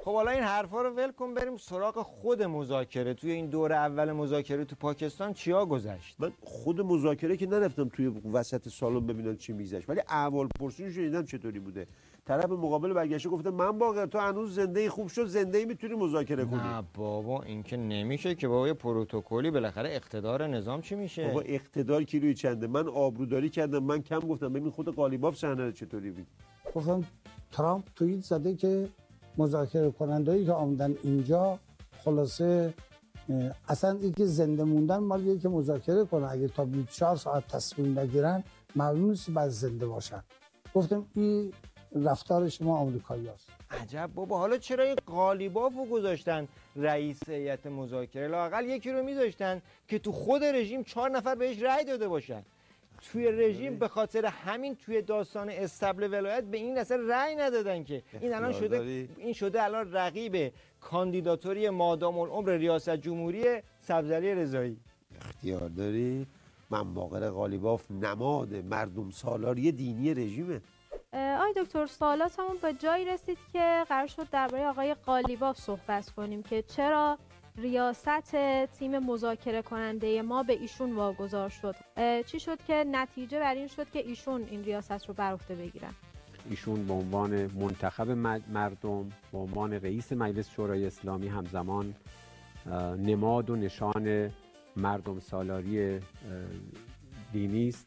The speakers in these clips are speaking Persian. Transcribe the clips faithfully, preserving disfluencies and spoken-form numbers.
خب حالا این حرفا رو ول کن، بریم سراغ خود مذاکره. توی این دور اول مذاکره تو پاکستان چیا گذشت؟ من خود مذاکره که نرفتم توی وسط سالن ببینم چی میگذشت، ولی احوال پرسیش شنیدم چطوری بوده. طرف مقابل برگشته گفته من باقر تو هنوز زنده خوب شد، زنده میتونی مذاکره کنی. نه بابا این که نمیشه که بابا، یه پروتکلی بالاخره اقتدار نظام چی میشه؟ بابا اقتدار کیلویی چنده؟ من آبروداری کردم، من کم گفتم. ببین خود قالیباف صحنه رو چطوری بود. گفتم ترامپ توییت زده که مذاکره کنندهایی که آمدن اینجا خلاصه اصلا اینکه زنده موندن مالیه که مذاکره کنه، اگه تا بیست و چهار ساعت تصمیم نگیرن معلوم نیست بعد زنده باشن. گفتم این رفتار شما آمریکایی هست. عجب بابا، حالا چرا این قالیبافو گذاشتن رئیس هیئت مذاکره؟ لااقل یکی رو میذاشتن که تو خود رژیم چهار نفر بهش رأی داده باشن. توی رژیم به خاطر همین توی داستان استبل ولایت به این اصلا رأی ندادن که این الان شده داری؟ این شده الان رقیب کاندیداتوری مادام العمر ریاست جمهوری سبزعلی رضایی. اختیار داری؟ من باقر قالیباف نماد مردم سالاری دینی رژیمه. آقای دکتر سوالاتمون به جایی رسید که قرار شد درباره آقای قالیباف صحبت کنیم که چرا ریاست تیم مذاکره کننده ما به ایشون واگذار شد. چی شد که نتیجه بر این شد که ایشون این ریاست رو بر عهده بگیرن؟ ایشون به عنوان منتخب مردم، به عنوان رئیس مجلس شورای اسلامی همزمان نماد و نشان مردم سالاری دینی است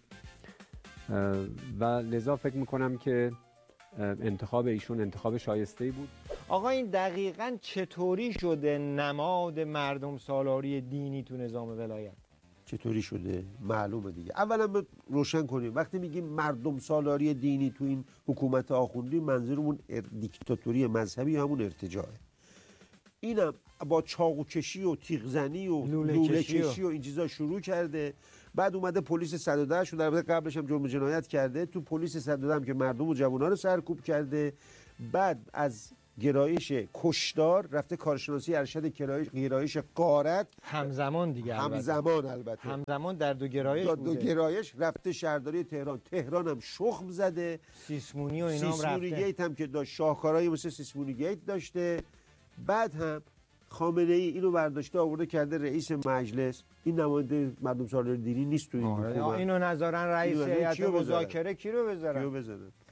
و لذا فکر میکنم که انتخاب ایشون انتخاب شایسته‌ای بود. آقا این دقیقاً چطوری شده نماد مردم سالاری دینی تو نظام ولایت؟ چطوری شده؟ معلومه دیگه. اولا روشن کنیم وقتی میگیم مردم سالاری دینی تو این حکومت آخوندی منظورمون دیکتاتوری مذهبی همون ارتجاعه. اینم با چاقو کشی و تیغ زنی و لوله, لوله کشی, کشی و این چیزا شروع کرده. بعد اومده پلیس صد و ده شو، در واقع قبلش هم جرم جنایت کرده تو پلیس صد و ده هم که مردم و جوونا رو سرکوب کرده. بعد از گرایش کشدار رفته کارشناسی ارشد گرایش غارت همزمان دیگه همزمان البته همزمان در دو گرایش دو بوده. گرایش رفته شهرداری تهران تهران هم شخم زده. سیسمونی و اینا هم رفته. سیسمونی گیت هم که داشت شاهکارهایی مثل سیسمونی گیت داشته. بعد هم خامنه ای اینو برداشته آورده کرده رئیس مجلس. این نماینده مردم سالاری دینی نیست تو این حکومت. اینو نذارن رئیس هیئت مذاکره کی رو بذارن؟ کیو بذارن؟